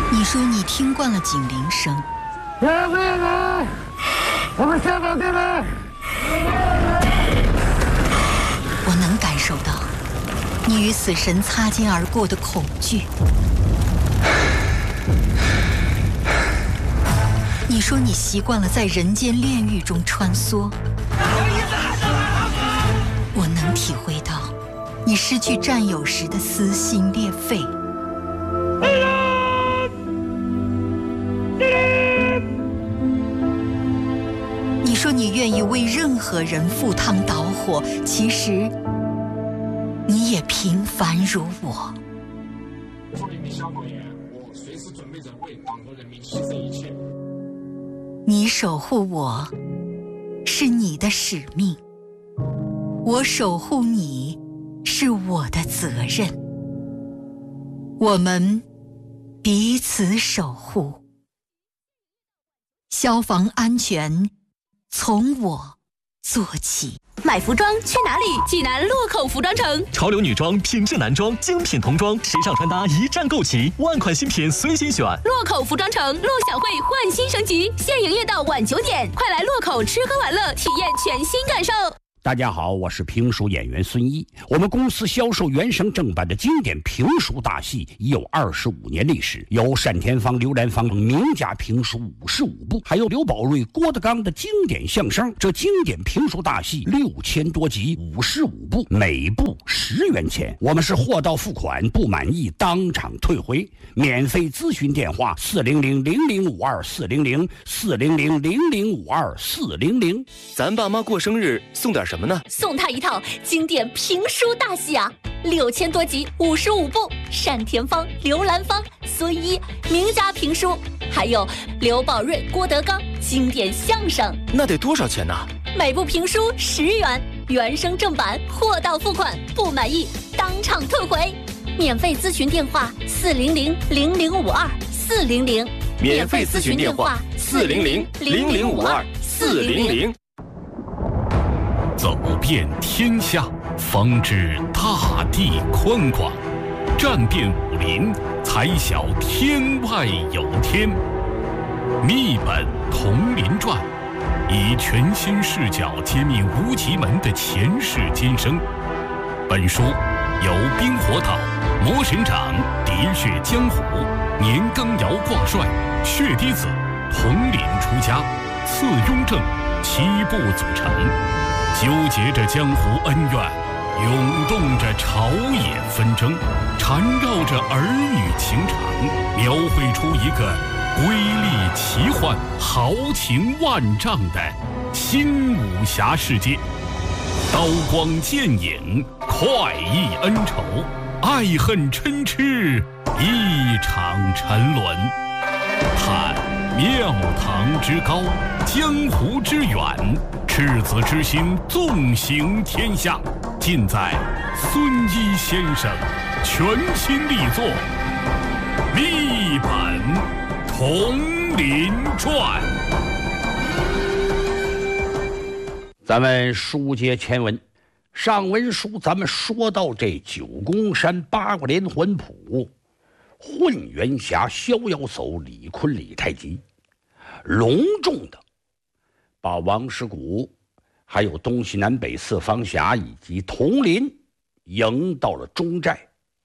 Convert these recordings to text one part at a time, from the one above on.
你说你听惯了警铃声， 我们下岗进来。 我能感受到你与死神擦肩而过的恐惧。你说你习惯了在人间炼狱中穿梭，我能体会到你失去战友时的撕心裂肺。你说你愿意为任何人赴汤蹈火，其实你也平凡如我。 我的小国员，我随时准备着为党和人民牺牲一切。 你守护我，是你的使命；我守护你，是我的责任。我们彼此守护，消防安全从我做起。 买服装去哪里？济南洛口服装城， 潮流女装、品质男装、精品童装、时尚穿搭一站购齐，万款新品随心选。 洛口服装城，陆小慧焕新升级，现营业到晚9点，快来洛口吃喝玩乐，体验全新感受。 大家好，我是评书演员孙一。我们公司销售原声正版的经典评书大戏已有25年历史，有单田芳、刘兰芳等名家评书55部，还有刘宝瑞、郭德纲的经典相声。这经典评书大戏6000多集，55部，每部10元钱。我们是货到付款，不满意当场退回。免费咨询电话400-0052-400-400-0052-400。 咱爸妈过生日送点什么呢？ 送他一套经典评书大戏啊，6000多集55部，单田芳、刘兰芳、孙一名家评书，还有刘宝瑞、郭德纲经典相声。 那得多少钱呢？ 每部评书10元，原声正版，货到付款，不满意当场退回。免费咨询电话400-0052-400， 免费咨询电话400-0052-400。 走遍天下，方知大地宽广；战遍武林，才晓天外有天。秘本佟林传，以全新视角揭秘无极门的前世今生。本书由冰火岛、魔神掌、喋血江湖、年羹尧挂帅、血滴子、佟林出家、次雍正7部组成，纠结着江湖恩怨，涌动着朝野纷争，缠绕着儿女情长，描绘出一个瑰丽奇幻、豪情万丈的新武侠世界。刀光剑影，快意恩仇，爱恨嗔痴，一场沉沦。探庙堂之高，江湖之远，赤子之心纵行天下，尽在孙一先生全新力作《秘本佟林传》。 咱们书接前文，上文书咱们说到这九宫山八卦连环谱，混元侠逍遥叟李坤李太极隆重的把王师古还有东西南北四方侠以及佟林迎到了中寨，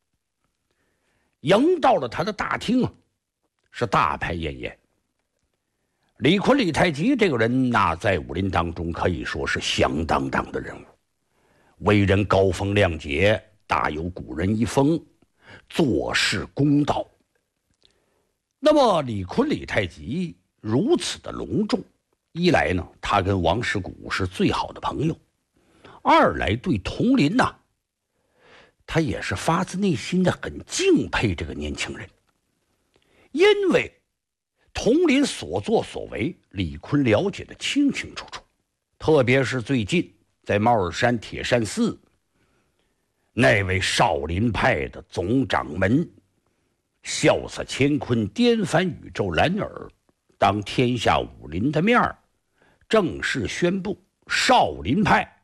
迎到了他的大厅啊，是大排宴宴。李坤李太极这个人那在武林当中可以说是响当当的人物，为人高风亮节，大有古人一风，做事公道。那么李坤李太极如此的隆重，一来呢，他跟王师古是最好的朋友；二来对佟林呐，他也是发自内心的很敬佩这个年轻人，因为佟林所作所为，李坤了解的清清楚楚。特别是最近在猫耳山铁山寺，那位少林派的总掌门，笑洒乾坤，颠翻宇宙蓝耳，当天下武林的面儿，正式宣布少林派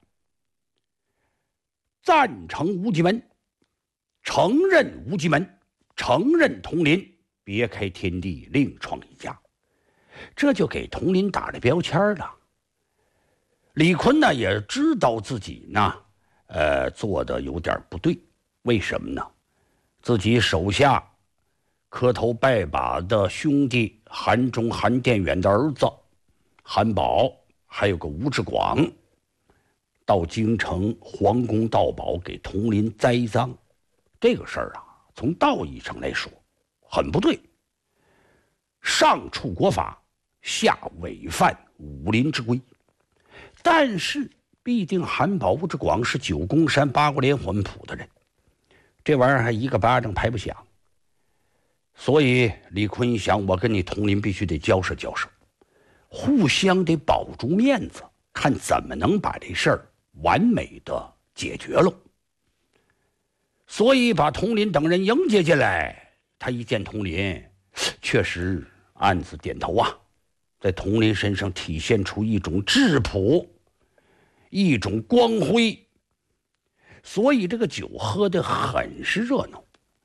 赞成无极门，承认无极门，承认佟林， 别开天地，另创一家，这就给佟林打了标签了。李坤呢也知道自己呢，做的有点不对，为什么呢？自己手下磕头拜把的兄弟韩忠、韩殿远的儿子韩宝，还有个吴志广，到京城皇宫盗宝给佟林栽赃，这个事儿啊，从道义上来说很不对，上触国法，下违反武林之规。但是毕竟韩宝、吴志广是九宫山八国连环谱的人，这玩意儿还一个巴掌拍不响。所以李坤一想，我跟你佟林必须得交涉交涉，互相得保住面子，看怎么能把这事儿完美的解决了。所以把佟林等人迎接进来，他一见佟林，确实暗自点头啊，在佟林身上体现出一种质朴，一种光辉，所以这个酒喝得很是热闹。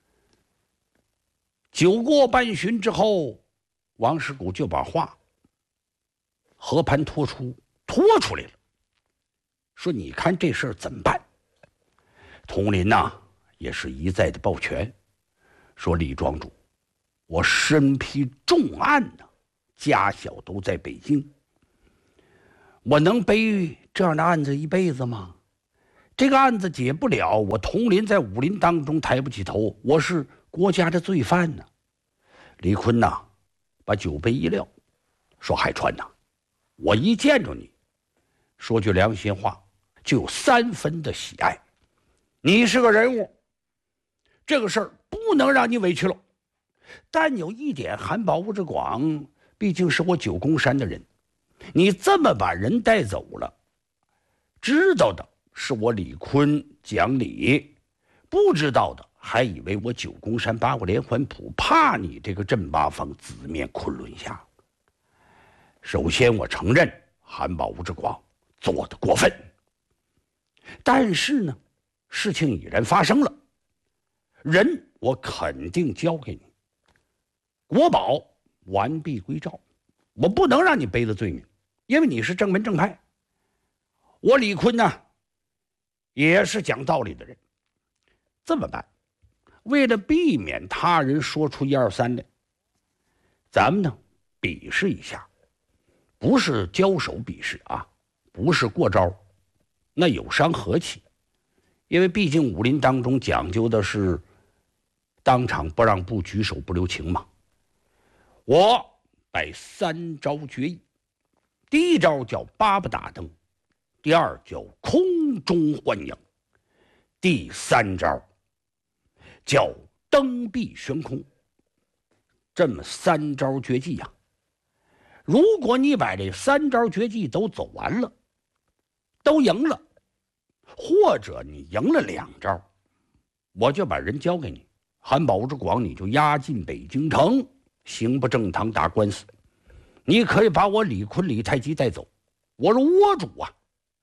酒过半巡之后，王世谷就把话和盘托出来了，说你看这事儿怎么办？佟林呐也是一再的抱拳，说李庄主，我身披重案呢，家小都在北京，我能背这样的案子一辈子吗？这个案子解不了，我佟林在武林当中抬不起头，我是国家的罪犯呢。李坤呐把酒杯一撂，说海川呐，我一见着你，说句良心话，就有3分的喜爱。你是个人物，这个事儿不能让你委屈了。但有一点，韩宝、吴志广毕竟是我九宫山的人，你这么把人带走了，知道的是我李坤讲理，不知道的还以为我九宫山八国连环谱怕你这个镇八方紫面昆仑下。首先我承认韩宝、吴志广做的过分，但是呢，事情已然发生了，人我肯定交给你，国宝完璧归赵，我不能让你背了罪名，因为你是正门正派。我李坤呢也是讲道理的人，这么办？为了避免他人说出1、2、3来，咱们呢比试一下，不是交手比试啊，不是过招，那有伤和气。因为毕竟武林当中讲究的是当场不让步，举手不留情嘛。我摆3招决议，第一招叫八不打灯，第二叫空中幻影，第3招叫灯壁悬空。这么3招绝技呀，如果你把这3招绝技都走完了，都赢了，或者你赢了2招，我就把人交给你，韩宝、吴志广你就押进北京城，刑部正堂打官司。你可以把我李坤、李太极带走，我是窝主啊。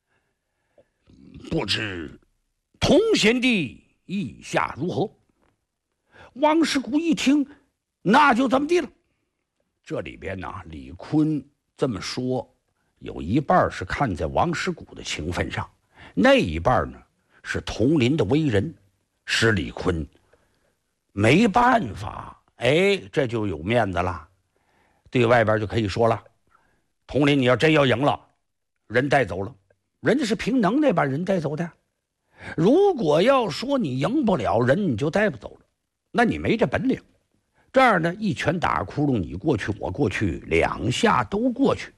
不知佟贤弟意下如何？王世谷一听，那就这么地了。这里边呢，李坤这么说，有一半是看在王世谷的情分上，那一半呢是佟林的为人，使李坤没办法，这就有面子了，对外边就可以说了，佟林你要真要赢了，人带走了，人家是凭能耐把人带走的。如果要说你赢不了人，你就带不走了，那你没这本领。这样呢，一拳打窟窿，你过去我过去，2下都过去。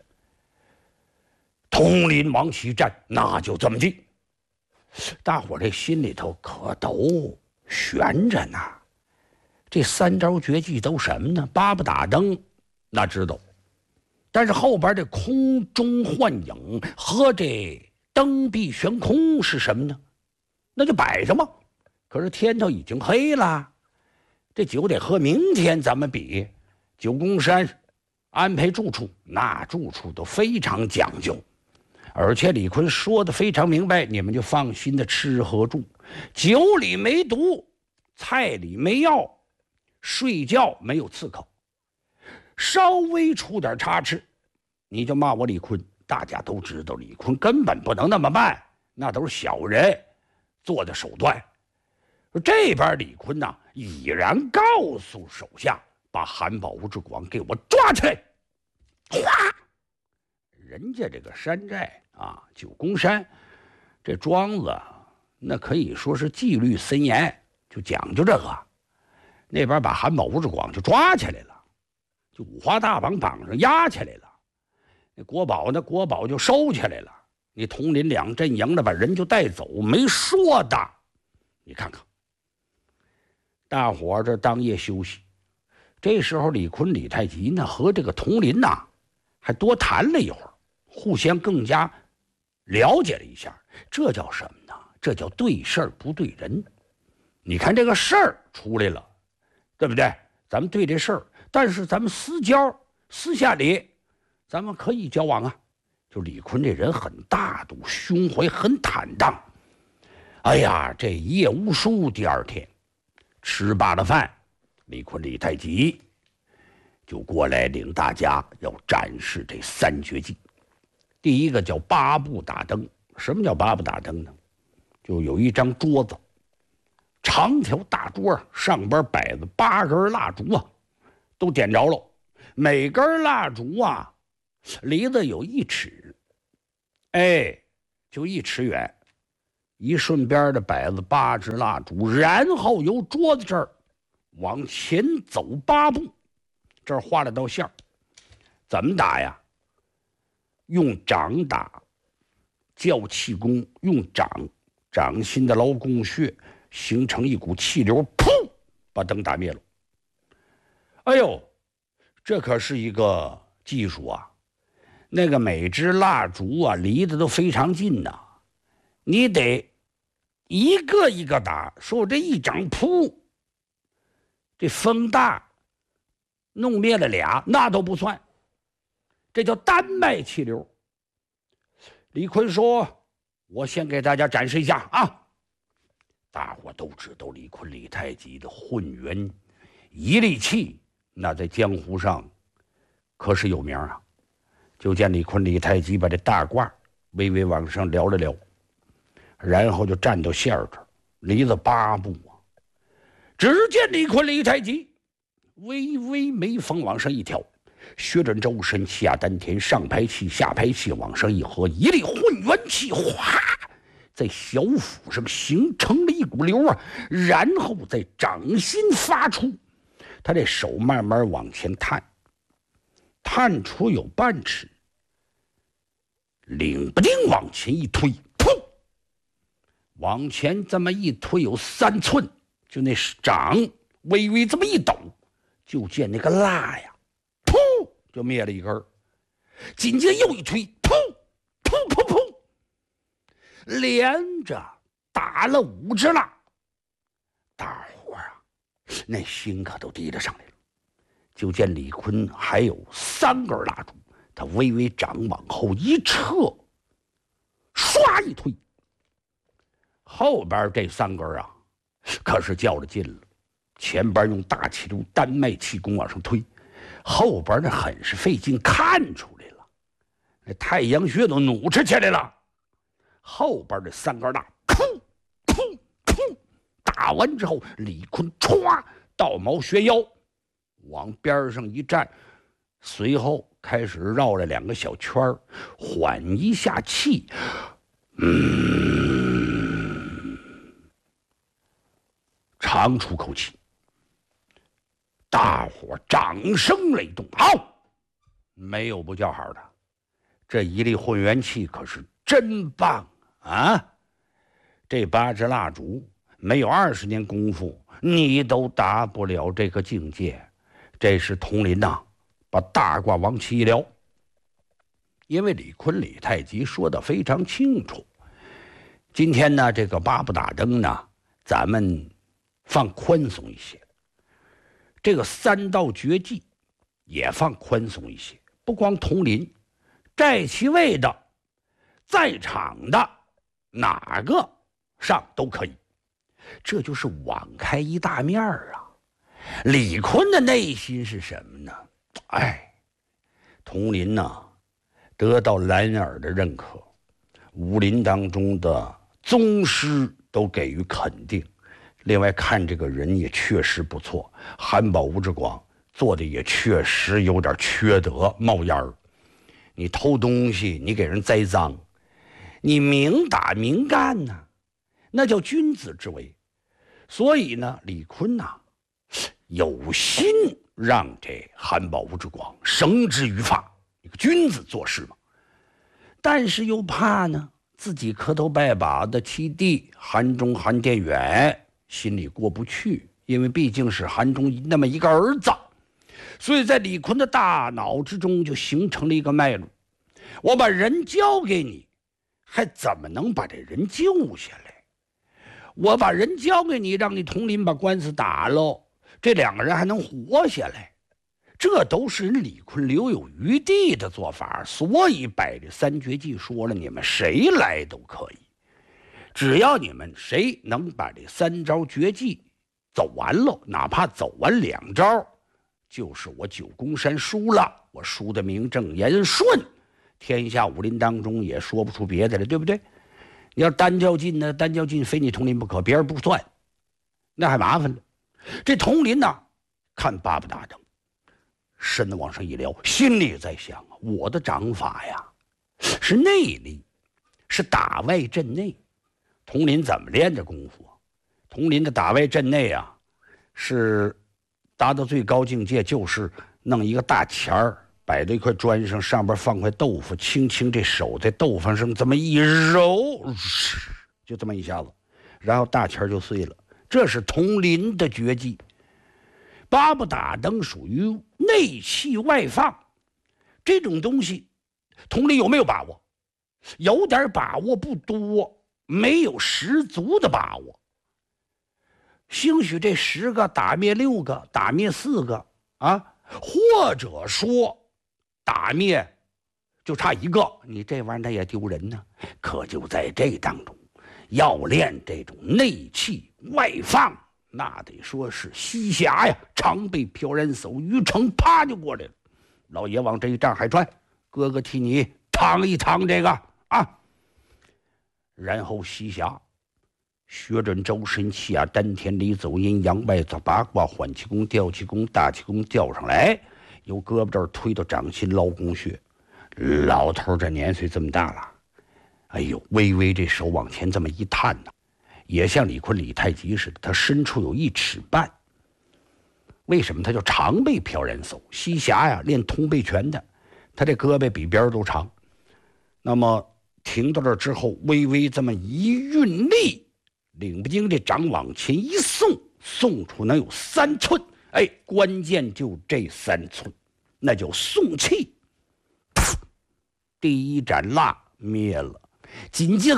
佟林往起站，那就这么地。大伙这心里头可都悬着呢。这3招绝技都什么呢？八不打灯，那知道。但是后边这空中幻影和这灯壁悬空是什么呢？那就摆着嘛。可是天头已经黑了，这酒得喝明天咱们比。九宫山安排住处，那住处都非常讲究，而且李坤说的非常明白，你们就放心的吃喝住，酒里没毒，菜里没药， 睡觉没有刺客，稍微出点差池，你就骂我李坤。大家都知道李坤根本不能那么办，那都是小人做的手段。这边李坤呢，已然告诉手下把韩宝吴志广给我抓起来。哗！人家这个山寨啊，九宫山这庄子，那可以说是纪律森严，就讲究这个。那边把韩宝吴志广就抓起来了，就五花大绑绑上押起来了。那国宝就收起来了。你统领两阵营的把人就带走，没说的。你看看，大伙这当夜休息。这时候李坤、李太极呢和这个统领呐还多谈了一会儿，互相更加了解了一下。这叫什么呢？这叫对事儿不对人。你看这个事儿出来了，对不对？咱们对这事儿，但是咱们私下里咱们可以交往啊。就李坤这人很大度，胸怀很坦荡。哎呀，这一夜无书，第二天吃罢了饭，李坤、李太极就过来领大家要展示这三绝技。第一个叫八步打灯。什么叫八步打灯呢？就有一张桌子，长条大桌，上边摆着8根蜡烛啊，都点着了。每根蜡烛啊离得有1尺，就1尺远。一顺边的摆着8支蜡烛，然后由桌子这儿往前走8步，这儿画了道线。怎么打呀？用掌打，叫气功，用掌心的劳宫穴形成一股气流，噗，把灯打灭了。哎呦，这可是一个技术啊！那个每支蜡烛啊离得都非常近呐，你得一个一个打。说我这一掌噗，这风大弄灭了俩，那都不算，这叫单脉气流。李坤说：“我先给大家展示一下啊！”大伙都知道李坤、李太极的混元一力气，那在江湖上可是有名啊。就见李坤、李太极把这大褂微微往上撩了撩，然后就站到线儿这儿，离了8步啊。只见李坤、李太极微微眉峰往上一挑，血转周身，下丹田，上排气，下排气，往上一合，一力混元气，哗，在小腹上形成了一股流啊，然后在掌心发出。他这手慢慢往前探出有半尺，领不丁往前一推，噗，往前这么一推有3寸，就那掌微微这么一抖，就见那个蜡呀，噗，就灭了一根。紧接着又一推，噗噗噗噗，连着打了5支蜡。大伙啊，那心可都提了上来了。就见李坤还有3根蜡烛，他微微掌往后一撤，唰一推，后边这3根啊可是较了劲了。前边用大气流单脉气功往上推，后边那很是费劲，看出来了，那太阳穴都努吃起来了。后边这3根蜡噗噗噗打完之后，李坤歘倒毛学腰往边上一站，随后开始绕了2个小圈儿，缓一下气，长出口气。大伙掌声雷动，好，没有不叫好的。这一力混元气可是真棒啊！这8支蜡烛没有20年功夫，你都达不了这个境界。这时统领呐，把大褂往起一撩，因为李坤、李太极说的非常清楚，今天呢，这个8步打灯呢，咱们放宽松一些，这个3道绝技也放宽松一些，不光统领，寨其位的，在场的哪个上都可以，这就是网开一大面啊！ 李坤的内心是什么呢？佟林呐，得到兰儿的认可，武林当中的宗师都给予肯定。另外看这个人也确实不错，韩宝吴志广做的也确实有点缺德冒烟儿。你偷东西，你给人栽赃，你明打明干呢，那叫君子之为。所以呢，李坤呐，有心让这韩宝吴志广绳之于法，一个君子做事嘛。但是又怕呢，自己磕头拜把的七弟韩忠、韩殿远心里过不去，因为毕竟是韩忠那么一个儿子，所以在李坤的大脑之中就形成了一个脉络：我把人交给你，还怎么能把这人救下来？我把人交给你，让你佟林把官司打喽，这两个人还能活下来，这都是人李坤留有余地的做法。所以摆这三绝技说了，你们谁来都可以，只要你们谁能把这三招绝技走完喽，哪怕走完2招，就是我九宫山输了，我输的名正言顺，天下武林当中也说不出别的来，对不对？你要单较劲呢，单较劲非你佟林不可，别人不算，那还麻烦了。这佟林呢，看八不打灯，身子往上一撩，心里在想啊，我的掌法呀是内力，是打外镇内。佟林怎么练这功夫啊？佟林的打外镇内啊，是达到最高境界，就是弄一个大钱儿摆在一块砖上，上边放块豆腐，轻轻这手在豆腐上这么一揉，就这么一下子，然后大钱就碎了。这是佟林的绝技。八不打灯属于内气外放，这种东西佟林有没有把握？有点把握，不多，没有十足的把握。兴许这10个打灭6个，打灭4个啊，或者说打灭就差1个，你这玩意儿它也丢人呢。可就在这当中，要练这种内气外放，那得说是西侠呀，常备飘然叟，于成啪就过来了。老爷往这一站，海川，哥哥替你趟一趟这个啊。然后西侠学着周身气啊，丹田里走阴阳外走八卦，缓气功、吊气功、大气功吊上来，由胳膊这儿推到掌心捞宫穴。老头这年岁这么大了，哎呦，微微这手往前这么一探呢，也像李坤李太极似的，他身处有1尺半。为什么他叫长背飘然叟？西侠呀，练通背拳的，他这胳膊比别人都长。那么停到这之后，微微这么一运力，领不精这掌往前一送，送出能有3寸。哎，关键就这3寸，那叫送气。第一盏蜡灭了，紧接着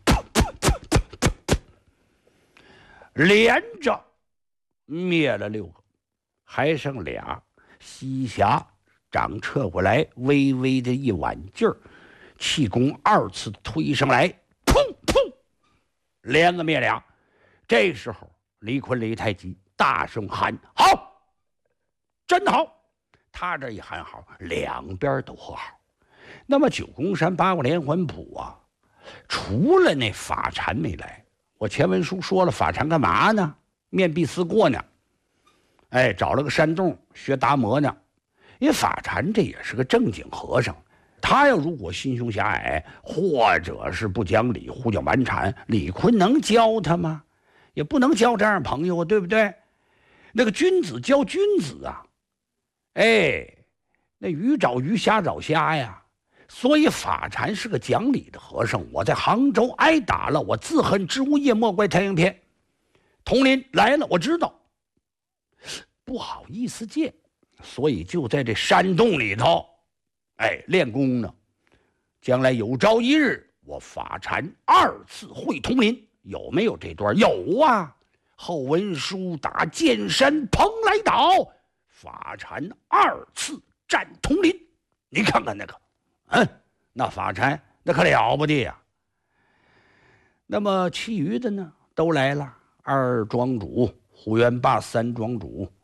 连着灭了6个，还剩俩。西侠掌撤过来，微微的一挽劲儿，气功2次推上来，砰砰，连个灭俩。这时候李坤李太极大声喊：“好，真好！”他这一喊好，两边都和好。那么九宫山八卦连环谱啊，除了那法禅没来，我前文书说了，法禅干嘛呢？面壁思过呢。哎，找了个山洞学达摩呢。因为法禅这也是个正经和尚，他要如果心胸狭隘，或者是不讲理、胡搅蛮缠，李坤能教他吗？也不能交这样朋友啊，对不对？那个君子教君子啊，哎，那鱼找鱼，虾找虾呀。所以法禅是个讲理的和尚。我在杭州挨打了，我自恨知无夜，莫怪太阳偏。佟林来了，我知道，不好意思见，所以就在这山洞里头，哎，练功呢。将来有朝一日，我法禅2次会佟林，有没有这段？有啊。后文书打剑山蓬莱岛，法禅2次战佟林，你看看那个。那法禅那可了不得呀。那么其余的呢，都来了。2庄主、胡元霸、3庄主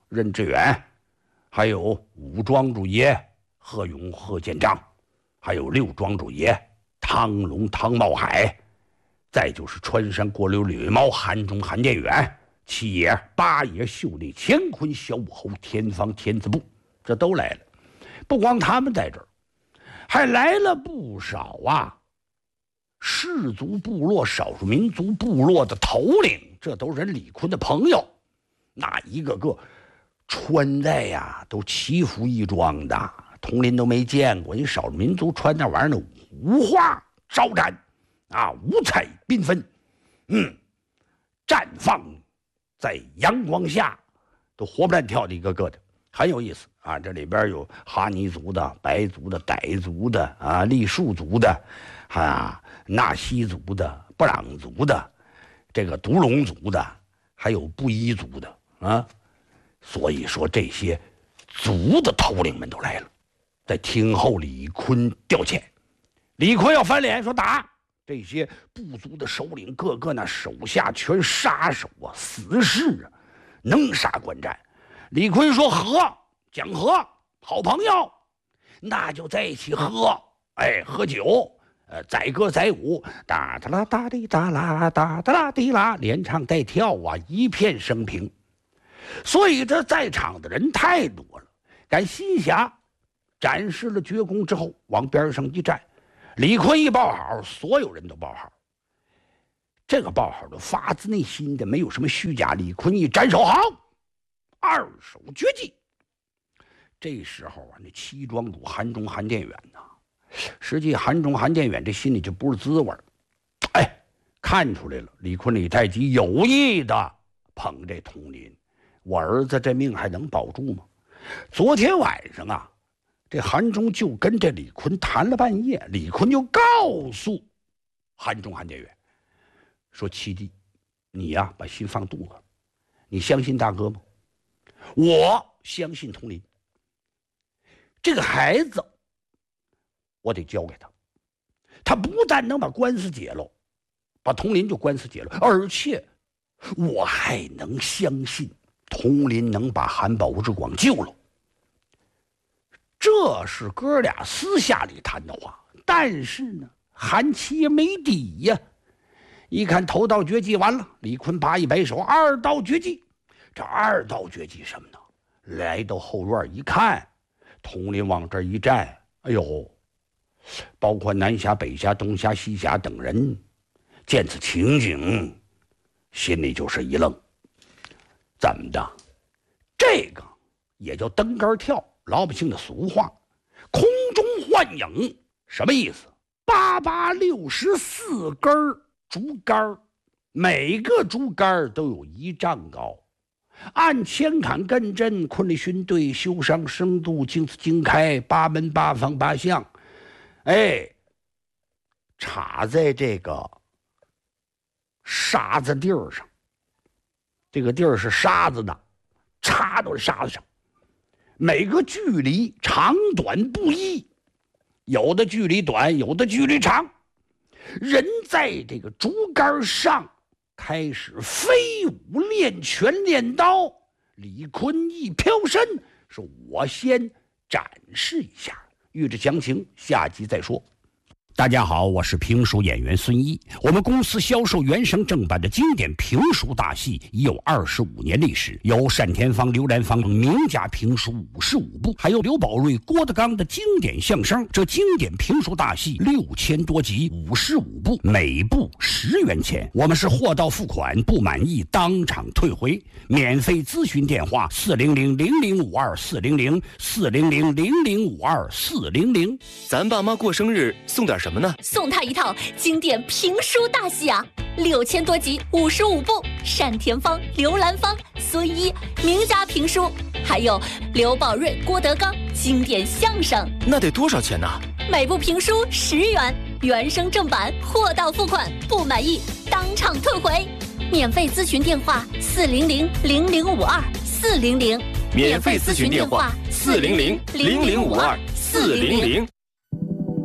任志远，还有五庄主爷贺勇、贺建章，还有六庄主爷汤龙、汤茂海，再就是穿山过柳吕猫、韩忠、韩殿远，七爷、八爷、秀内、乾坤、小武侯、天方、天子部，这都来了。不光他们在这儿，还来了不少啊氏族部落、少数民族部落的头领，这都是李逵的朋友。那一个个穿戴呀都奇服异装的，佟林都没见过。你少数民族穿那玩意儿的五花招展啊，五彩缤纷，绽放在阳光下，都活蹦乱跳的，一个个的，很有意思啊。这里边有哈尼族的、白族的、傣族的啊、傈僳族的啊、纳西族的、布朗族的，这个独龙族的，还有布依族的啊。所以说这些族的头领们都来了，在听候李逵调遣。李逵要翻脸说打，这些部族的首领个个那手下全杀手啊，死士啊，能杀惯战。李逵说和，讲和，好朋友，那就在一起喝，喝酒，载歌载舞，哒哒啦哒滴哒啦，哒哒啦滴啦，连唱带跳啊，一片升平。所以这在场的人太多了。赶西峡展示了绝功之后，往边上一站，李逵一报好，所有人都报好。这个报好的发自内心的，没有什么虚假。李逵一斩首，好，二手绝技。这时候啊，那七庄主韩忠、韩殿远呐，实际韩忠、韩殿远这心里就不是滋味，看出来了，李逵、李太极有意的捧这佟林。我儿子这命还能保住吗？昨天晚上啊，这韩忠就跟这李逵谈了半夜，李逵就告诉韩忠、韩殿远说：“七弟，你呀把心放肚子，你相信大哥吗？我相信佟林。这个孩子，我得交给他。他不但能把官司解了，把佟林就官司解了，而且我还能相信佟林能把韩宝之广救了。”这是哥俩私下里谈的话，但是呢，韩七爷没底呀。一看头道绝技完了，李逵拔一摆手，二道绝技。这二道绝技什么呢？来到后院一看，佟林往这一站，哎呦，包括南峡、北峡、东峡、西峡等人见此情景，心里就是一愣。怎么的？这个也叫登杆跳，老百姓的俗话，空中幻影，什么意思？864根竹竿，每个竹竿都有1丈高，按千坎艮震，昆里巽兑，修商生度，经此经开，八门八方八象，插在这个沙子地儿上，这个地儿是沙子的，插到沙子上，每个距离长短不一，有的距离短，有的距离长。人在这个竹竿上开始飞舞练拳练刀。李逵一飘身说：“我先展示一下。”欲知详情，下集再说。大家好，我是评书演员孙一。我们公司销售原声正版的经典评书大戏已有25年历史，有单田芳、刘兰芳名家评书55部，还有刘宝瑞、郭德纲的经典相声。这经典评书大戏6000多集，55部，每部10元钱。我们是货到付款，不满意当场退回。免费咨询电话：400-0052-400，400-0052-400。 咱爸妈过生日送点什么呢？ 送他一套经典评书大戏啊，6000多集，55部，单田芳、刘兰芳、孙一名家评书，还有刘宝瑞、郭德纲经典相声。 那得多少钱呢？ 每部评书10元，原声正版，货到付款，不满意当场退回。免费咨询电话：400-0052-400。 免费咨询电话：400-0052-400。